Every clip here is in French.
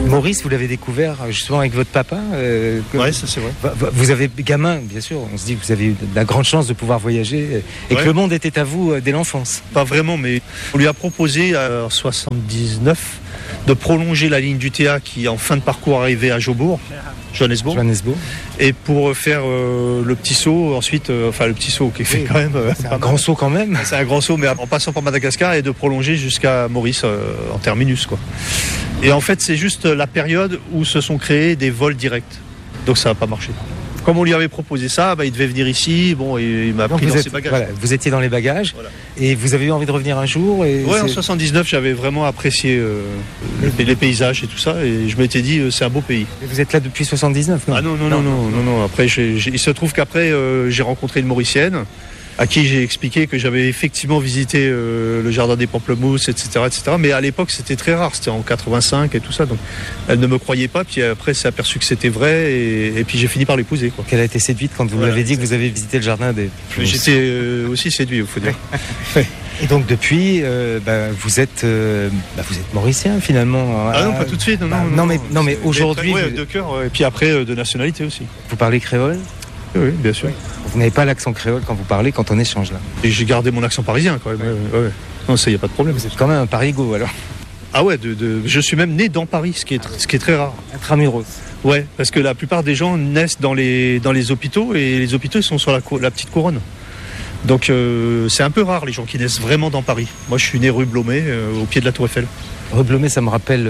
Maurice, vous l'avez découvert justement avec votre papa. Ouais, ça c'est vrai. Vous avez, gamin, bien sûr, on se dit que vous avez eu de la grande chance de pouvoir voyager et que le monde était à vous dès l'enfance. Pas vraiment, mais on lui a proposé en 79 de prolonger la ligne du TA qui en fin de parcours arrivait à Johannesburg. Et pour faire le petit saut ensuite, le petit saut qui fait quand même... c'est un grand saut quand même. C'est un grand saut, mais en passant par Madagascar et de prolonger jusqu'à Maurice en terminus, quoi. Et en fait, c'est juste la période où se sont créés des vols directs. Donc ça n'a pas marché. Comme on lui avait proposé ça, il devait venir ici, il m'a pris dans ses bagages. Voilà, vous étiez dans les bagages, et vous avez eu envie de revenir un jour. En 79, j'avais vraiment apprécié les paysages et tout ça, et je m'étais dit, c'est un beau pays. Et vous êtes là depuis 79, non ? Ah non. Après, il se trouve qu'après, j'ai rencontré une Mauricienne, à qui j'ai expliqué que j'avais effectivement visité le jardin des pamplemousses, etc., mais à l'époque c'était très rare, c'était en 85 et tout ça, donc elle ne me croyait pas, puis après s'est aperçu que c'était vrai, et puis j'ai fini par l'épouser, quoi. Elle a été séduite quand vous l'avez dit que vous avez visité le jardin des pamplemousses. J'étais aussi séduit, il faut dire. Et donc depuis, vous êtes mauricien finalement. Ah non, pas tout de suite, non mais aujourd'hui... de cœur, et puis après de nationalité aussi. Vous parlez créole ? Oui, bien sûr. Vous n'avez pas l'accent créole quand vous parlez, quand on échange là. Et j'ai gardé mon accent parisien quand même. Ouais. Non, ça, il n'y a pas de problème. Vous êtes quand même un parigo alors. Ah ouais, je suis même né dans Paris, ce qui est très rare. Intramuros. Ouais, parce que la plupart des gens naissent dans les hôpitaux, et les hôpitaux ils sont sur la petite couronne. Donc c'est un peu rare les gens qui naissent vraiment dans Paris. Moi je suis né rue Blomet, au pied de la Tour Eiffel. Rue Blomet, ça me rappelle...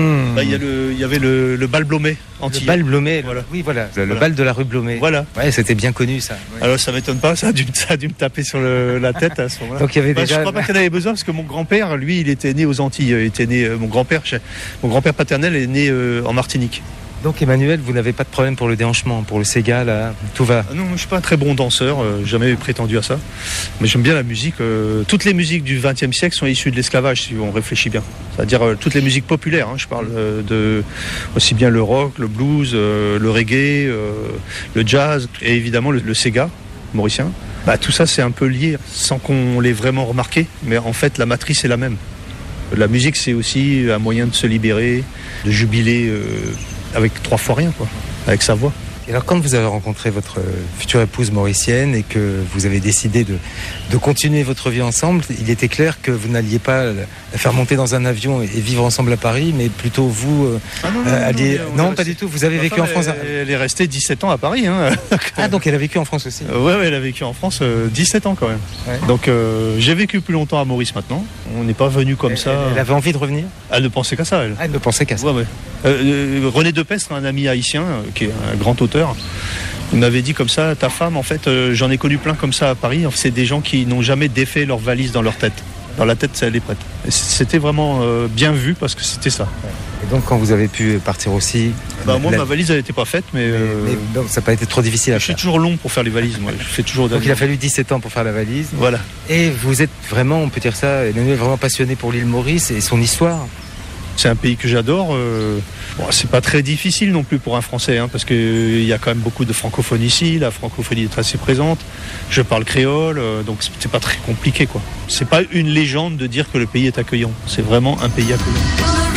Il y avait le bal Blomet antillais. Le bal Blomet, voilà. Oui voilà, le bal de la rue Blomet. Voilà. Ouais, c'était bien connu ça. Ouais. Alors ça m'étonne pas, ça a dû me taper sur la tête à ce moment-là. Donc il y avait déjà... Je crois pas qu'il en avait besoin, parce que mon grand-père, lui, il était né aux Antilles. Il était né, mon grand-père paternel est né en Martinique. Donc Emmanuel, vous n'avez pas de problème pour le déhanchement, pour le Sega, là, tout va? Non, je suis pas un très bon danseur, jamais prétendu à ça. Mais j'aime bien la musique. Toutes les musiques du XXe siècle sont issues de l'esclavage, si on réfléchit bien. C'est-à-dire toutes les musiques populaires. Je parle de aussi bien le rock, le blues, le reggae, le jazz et évidemment le Sega mauricien. Tout ça, c'est un peu lié, sans qu'on l'ait vraiment remarqué. Mais en fait, la matrice est la même. La musique, c'est aussi un moyen de se libérer, de jubiler avec 3 fois rien, quoi, avec sa voix. Et alors, quand vous avez rencontré votre future épouse mauricienne et que vous avez décidé de continuer votre vie ensemble, il était clair que vous n'alliez pas la faire monter dans un avion et vivre ensemble à Paris, mais plutôt vous alliez... Non, pas du tout. Vous avez vécu en France. Elle est restée 17 ans à Paris. Donc elle a vécu en France aussi. Ouais, elle a vécu en France 17 ans quand même. Ouais. Donc j'ai vécu plus longtemps à Maurice maintenant. On n'est pas venu comme ça. Elle avait envie de revenir ? Elle ne pensait qu'à ça, elle. Elle ne pensait qu'à ça. Ouais. René Depestre, un ami haïtien, qui est un grand auteur, il m'avait dit comme ça, ta femme, en fait, j'en ai connu plein comme ça à Paris, c'est des gens qui n'ont jamais défait leur valise dans leur tête. Dans la tête, elle est prête. Et c'était vraiment bien vu parce que c'était ça. Et donc, quand vous avez pu partir aussi... Moi, ma valise, elle n'était pas faite, mais donc, ça n'a pas été trop difficile à faire. Je suis toujours long pour faire les valises, moi. Je fais toujours... Donc, il a fallu 17 ans pour faire la valise. Voilà. Et vous êtes vraiment, on peut dire ça, Emmanuel, vraiment passionné pour l'île Maurice et son histoire. C'est un pays que j'adore. C'est pas très difficile non plus pour un Français, parce qu'il y a quand même beaucoup de francophones ici. La francophonie est assez présente. Je parle créole, donc c'est pas très compliqué, quoi. C'est pas une légende de dire que le pays est accueillant. C'est vraiment un pays accueillant.